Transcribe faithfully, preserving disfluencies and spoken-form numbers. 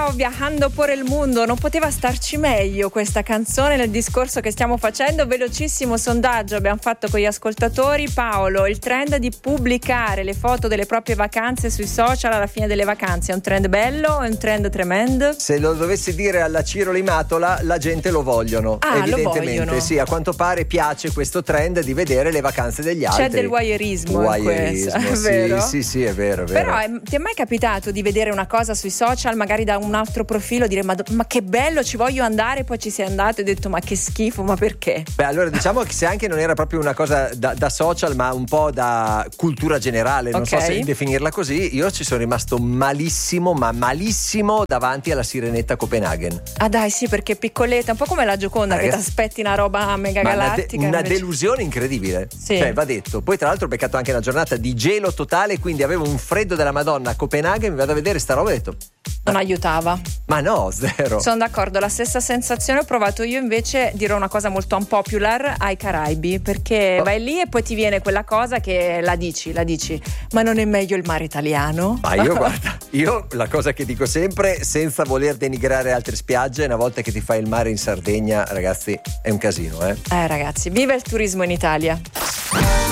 ciao, viajando por el mundo. Non poteva starci meglio questa canzone nel discorso che stiamo facendo. Velocissimo sondaggio abbiamo fatto con gli ascoltatori. Paolo, il trend di pubblicare le foto delle proprie vacanze sui social alla fine delle vacanze è un trend bello o è un trend tremendo? Se lo dovessi dire alla Ciro Limatola, la gente lo vogliono. Ah, evidentemente lo vogliono. Sì, a quanto pare piace questo trend di vedere le vacanze degli altri. C'è del voyeurismo, voyeurismo in questo, è sì, vero? sì, sì, è vero, è vero. Però è, ti è mai capitato di vedere una cosa sui social, magari da un altro profilo, dire ma, ma che bello, ci voglio andare, poi ci sei andato e hai detto ma che schifo, ma perché? Beh, allora diciamo che se anche non era proprio una cosa da, da social, ma un po' da cultura generale, non Okay. so se definirla così, io ci sono rimasto malissimo, ma malissimo davanti alla Sirenetta Copenaghen. Ah dai, sì, perché è piccoletta, un po' come la Gioconda, Ragazzi, che ti aspetti una roba mega Ma una, de- galattica. una invece- delusione incredibile. Sì. Cioè, va detto. Poi, tra l'altro, ho beccato anche una giornata di gelo totale, quindi avevo un freddo della Madonna a Copenaghen. Mi vado a vedere sta roba e ho detto: Non aiutava. ma no, zero. Sono d'accordo, la stessa sensazione ho provato io. Invece dirò una cosa molto unpopular ai Caraibi, perché vai lì e poi ti viene quella cosa che la dici, la dici, ma non è meglio il mare italiano? Ma io guarda, io la cosa che dico sempre, senza voler denigrare altre spiagge, una volta che ti fai il mare in Sardegna, ragazzi, è un casino, eh. Eh ragazzi, viva il turismo in Italia.